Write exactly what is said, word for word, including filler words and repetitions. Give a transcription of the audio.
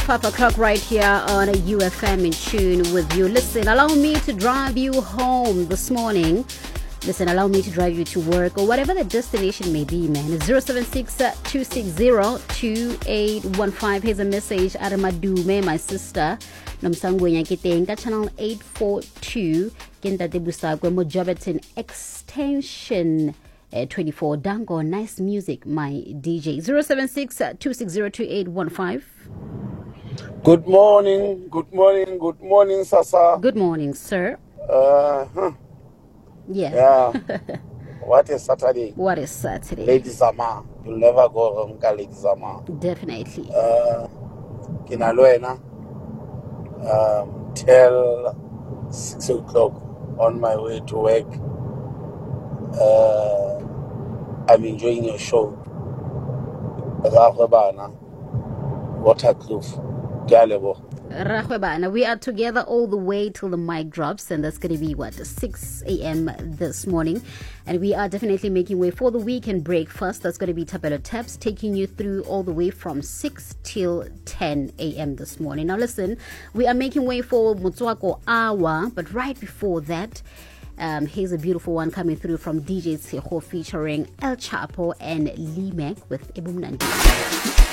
twelve o'clock right here on a U F M in tune with you. Listen, allow me to drive you home this morning. Listen, allow me to drive you to work or whatever the destination may be, man. It's zero seven six, two six zero, two eight one five. Here's a message. Aramadume, my sister. Nomsangwenya Kitenga, channel eight forty-two. Kenta Debusagwe Mojobetin Extension. Uh, twenty-four Dango, nice music, my D J. zero seven six, two six zero, two eight one five. Good morning, good morning, good morning, Sasa. Good morning, sir. Uh, huh. Yeah. Yeah. What is Saturday? What is Saturday? Lady Sama. You'll never go wrong, Lady Sama. Definitely. Uh, Kinaloena. Um, till six o'clock on my way to work. Uh, I'm enjoying your show. Rahwebana, Waterkloof, Galebo. Rahwebana, we are together all the way till the mic drops, and that's going to be what, six a.m. this morning. And we are definitely making way for the weekend breakfast. That's going to be Tapelo Taps, taking you through all the way from six till ten a.m. this morning. Now listen, we are making way for Motswako Awa, but right before that, Um, here's a beautiful one coming through from D J Tseho featuring El Chapo and Limek with Ibumnandi.